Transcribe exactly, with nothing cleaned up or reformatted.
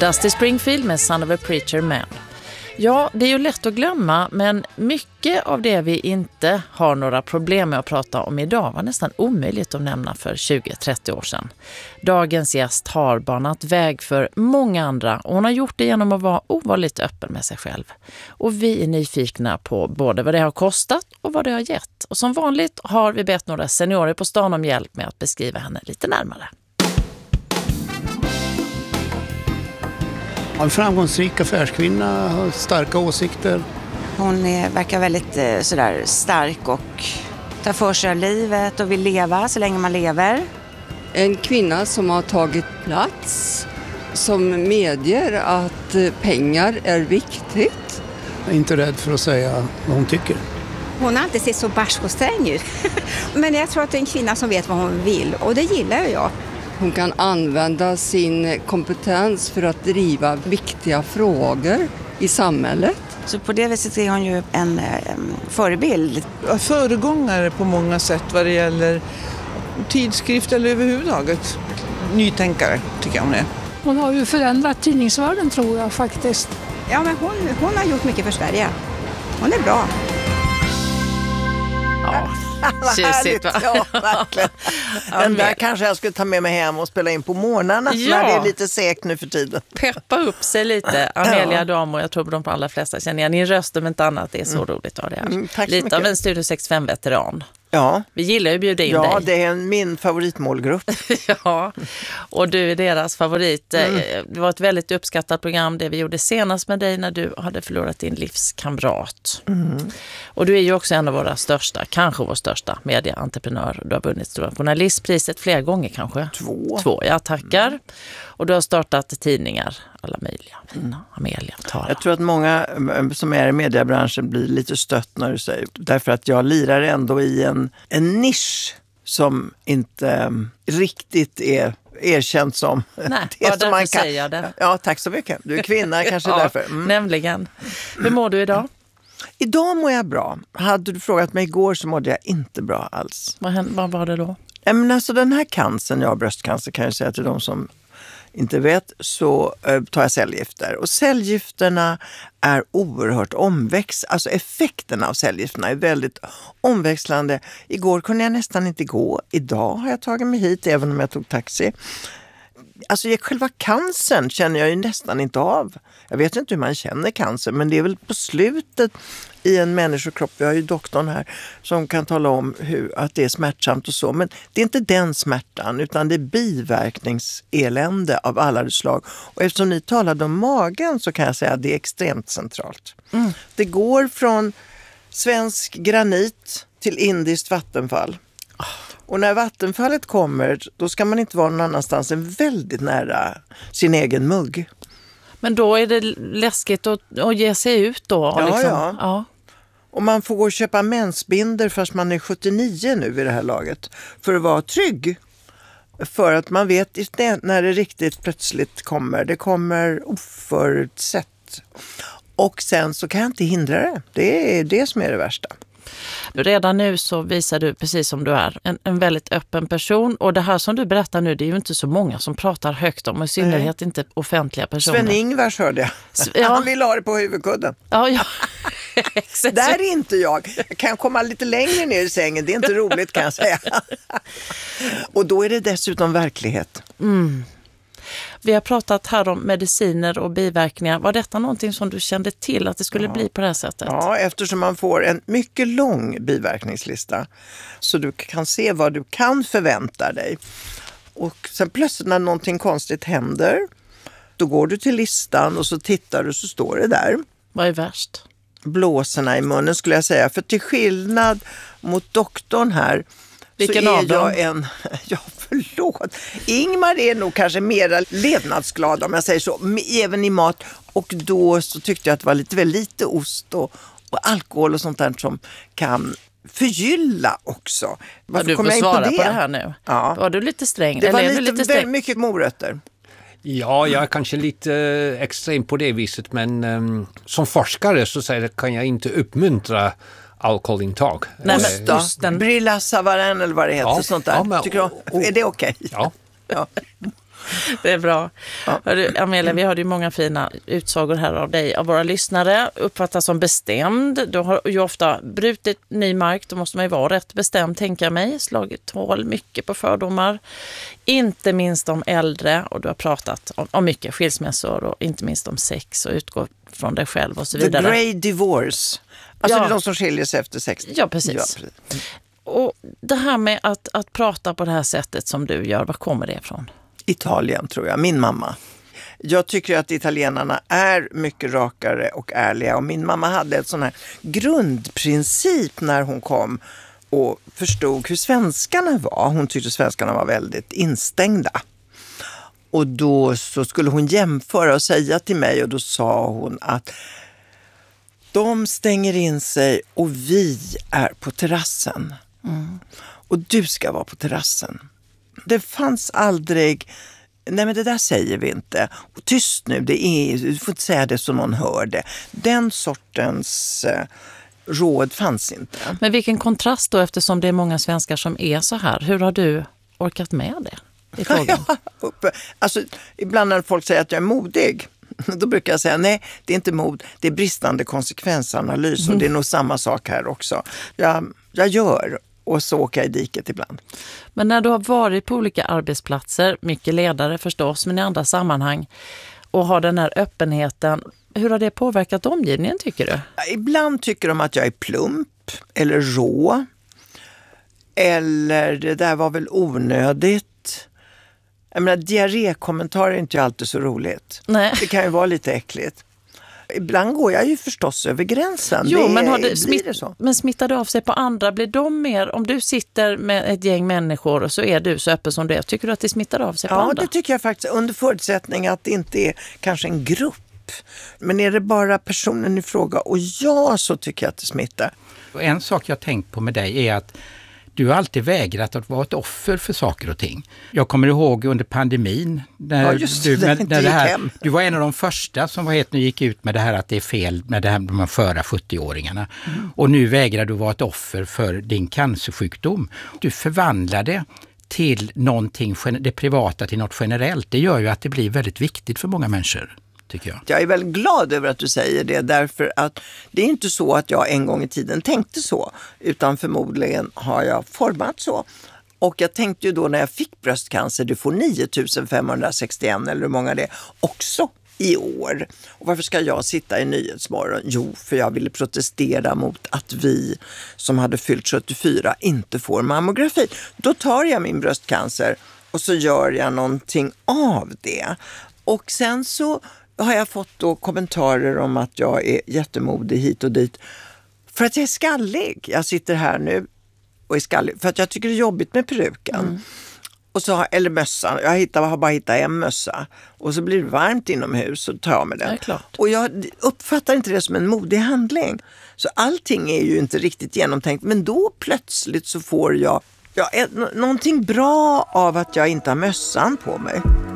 Dusty Springfield med Son of a Preacher Man. Ja, det är ju lätt att glömma, men mycket av det vi inte har några problem med att prata om idag var nästan omöjligt att nämna för tjugo till trettio år sedan. Dagens gäst har banat väg för många andra och hon har gjort det genom att vara ovanligt öppen med sig själv. Och vi är nyfikna på både vad det har kostat och vad det har gett. Och som vanligt har vi bett några seniorer på stan om hjälp med att beskriva henne lite närmare. En framgångsrik affärskvinna, har starka åsikter. Hon är, verkar väldigt eh, sådär stark och tar för sig av livet och vill leva så länge man lever. En kvinna som har tagit plats, som medger att eh, pengar är viktigt. Jag är inte rädd för att säga vad hon tycker. Hon har alltid sett så barsk och sträng ut. Men jag tror att det är en kvinna som vet vad hon vill och det gillar jag. Hon kan använda sin kompetens för att driva viktiga frågor i samhället. Så på det viset är hon ju en eh, förebild. Föregångare på många sätt vad det gäller tidskrift eller överhuvudtaget. Nytänkare tycker jag hon är. Hon har ju förändrat tidningsvärlden tror jag faktiskt. Ja, men hon, hon har gjort mycket för Sverige. Hon är bra. Ja. Tjusigt, va? Ja, verkligen. Den där kanske jag skulle ta med mig hem och spela in på morgnarna ja. När det är lite sekt nu för tiden. Peppa upp sig lite. Amelia ja. Dam och jag tror på de på allra flesta känner igen. Din röst om inte annat, det är så mm. roligt att ha det här. Mm, lite mycket. Av en Studio sextiofem-veteran. Ja. Vi gillar ju att bjuda in ja, dig. Ja, det är min favoritmålgrupp. Ja, och du är deras favorit. Mm. Det var ett väldigt uppskattat program det vi gjorde senast med dig när du hade förlorat din livskamrat. Mm. Och du är ju också en av våra största, kanske vår största medieentreprenör. Du har vunnit Stora journalistpriset flera gånger kanske. Två. Två, jag tackar. Mm. Och du har startat tidningar, alla möjliga. Fina, Amelia, Tara. Jag tror att många som är i mediebranschen blir lite stött när du säger därför att jag lirar ändå i en, en nisch som inte um, riktigt är erkänt som Nej, det som som man kan. Säger jag det. Ja, tack så mycket. Du är kvinna kanske ja, därför. Mm. Nämligen. Hur mår du idag? Idag mår jag bra. Hade du frågat mig igår så mådde jag inte bra alls. Vad, hände, vad var det då? Men alltså den här cancern, jag har bröstcancer kan jag säga till de som inte vet, så eh, tar jag cellgifter. Och cellgifterna är oerhört omväxlande. Alltså effekterna av cellgifterna är väldigt omväxlande. Igår kunde jag nästan inte gå. Idag har jag tagit mig hit även om jag tog taxi. Alltså själva cancern känner jag ju nästan inte av. Jag vet inte hur man känner cancer, men det är väl på slutet i en människokropp. Vi har ju doktorn här som kan tala om hur, att det är smärtsamt och så. Men det är inte den smärtan utan det är biverkningselände av alla slag. Och eftersom ni talade om magen så kan jag säga att det är extremt centralt. Mm. Det går från svensk granit till indiskt vattenfall. Och när vattenfallet kommer, då ska man inte vara någon annanstans än väldigt nära sin egen mugg. Men då är det läskigt att, att ge sig ut då? Ja, liksom. ja. ja. Och man får gå och köpa mensbinder fast man är sjuttionio nu i det här laget. För att vara trygg. För att man vet när det riktigt plötsligt kommer. Det kommer oförutsett. Och sen så kan jag inte hindra det. Det är det som är det värsta. Redan nu så visar du, precis som du är, en, en väldigt öppen person. Och det här som du berättar nu, det är ju inte så många som pratar högt om, och i synnerhet Nej. Inte offentliga personer. Sven-Ingvars hörde jag. Ja. Han vill ha det på huvudkudden. Ja, ja. Där är inte jag. Jag kan komma lite längre ner i sängen. Det är inte roligt kan jag säga. Och då är det dessutom verklighet. Mm. Vi har pratat här om mediciner och biverkningar. Var detta någonting som du kände till att det skulle ja. Bli på det här sättet? Ja, eftersom man får en mycket lång biverkningslista så du kan se vad du kan förvänta dig. Och sen plötsligt när någonting konstigt händer, då går du till listan och så tittar du så står det där. Vad är värst? Blåsorna i munnen skulle jag säga. För till skillnad mot doktorn här Vilken så är av dem? jag en... Ja, förlåt. Ingmar är nog kanske mer levnadsglad om jag säger så. Även i mat. Och då så tyckte jag att det var lite, väl lite ost och, och alkohol och sånt där som kan förgylla också. Varför du får jag svara på det? på det här nu. Ja. Var du lite sträng? Det var Eller lite, lite sträng? mycket morötter. Ja, jag är kanske lite extrem på det viset. Men um, som forskare så säger jag, kan jag inte uppmuntra alkoholintag. Nej, men osten. Brilla Savarin eller vad det heter, ja, sånt där. Ja, men, Tycker du, och, och, är det okej? Okay? Ja. ja. Det är bra. Ja. Hörru, Amelia, vi hörde ju många fina utsagor här av dig, av våra lyssnare. Uppfattas som bestämd. Du har ju ofta brutit ny mark. Då måste man ju vara rätt bestämd, tänker jag mig. Slagit hål mycket på fördomar. Inte minst om äldre. Och du har pratat om, om mycket skilsmässor och inte minst om sex och utgå från dig själv och så vidare. The grey divorce. Alltså Ja. det är de som skiljer sig efter sextio. Ja, precis. Ja, precis. Och det här med att, att prata på det här sättet som du gör, var kommer det ifrån? Italien tror jag, min mamma. Jag tycker att italienarna är mycket rakare och ärliga och min mamma hade ett sån här grundprincip när hon kom och förstod hur svenskarna var. Hon tyckte svenskarna var väldigt instängda. Och då så skulle hon jämföra och säga till mig och då sa hon att de stänger in sig och vi är på terrassen. Mm. Och du ska vara på terrassen. Det fanns aldrig, nej men det där säger vi inte. Och tyst nu, det är, du får inte säga det så någon hör det. Den sortens eh, råd fanns inte. Men vilken kontrast då, eftersom det är många svenskar som är så här. Hur har du orkat med det i frågan? Alltså, ibland när folk säger att jag är modig, då brukar jag säga nej, det är inte mod, det är bristande konsekvensanalys och det är nog samma sak här också. Jag, jag gör och så åker jag i diket ibland. Men när du har varit på olika arbetsplatser, mycket ledare förstås, men i andra sammanhang och har den här öppenheten, hur har det påverkat omgivningen tycker du? Ibland tycker de att jag är plump eller rå eller det där var väl onödigt. Jag menar, diarrékommentarer är inte alltid så roligt. Nej. Det kan ju vara lite äckligt. Ibland går jag ju förstås över gränsen. Jo, det men, har det, blir smitt, det så. men smittar det av sig på andra? Blir de mer, om du sitter med ett gäng människor och så är du så öppen som du är, tycker du att det smittar av sig på ja, andra? Ja, det tycker jag faktiskt. Under förutsättning att det inte är kanske en grupp. Men är det bara personen i fråga och ja, så tycker jag att det smittar. Och en sak jag tänkt på med dig är att du har alltid vägrat att vara ett offer för saker och ting. Jag kommer ihåg under pandemin. När ja, just du, det. när, när det här, hem. du var en av de första som var helt nu gick ut med det här att det är fel med det här med de förra sjuttio-åringarna. Mm. Och nu vägrar du vara ett offer för din cancersjukdom. Du förvandlade till någonting, det privata till något generellt. Det gör ju att det blir väldigt viktigt för många människor. Jag. jag är väldigt glad över att du säger det därför att det är inte så att jag en gång i tiden tänkte så utan förmodligen har jag format så. Och jag tänkte ju då när jag fick bröstcancer, du får nio tusen femhundrasextioen eller hur många det är, också i år. Och varför ska jag sitta i Nyhetsmorgon? Jo, för jag ville protestera mot att vi som hade fyllt sjuttiofyra inte får mammografi. Då tar jag min bröstcancer och så gör jag någonting av det. Och sen så har jag fått då kommentarer om att jag är jättemodig hit och dit. För att jag är skallig. Jag sitter här nu och är skallig. För att jag tycker det är jobbigt med peruken. Mm. Och så har, eller mössan. Jag hittar, har bara hittat en mössa. Och så blir det varmt inomhus och tar jag med den. Ja, och jag uppfattar inte det som en modig handling. Så allting är ju inte riktigt genomtänkt. Men då plötsligt så får jag ja, ett, någonting bra av att jag inte har mössan på mig.